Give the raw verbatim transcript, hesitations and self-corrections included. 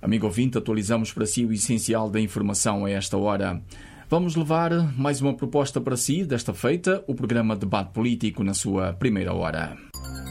Amigo ouvinte, atualizamos para si o essencial da informação a esta hora. Vamos levar mais uma proposta para si, desta feita, o programa Debate Político na sua primeira hora.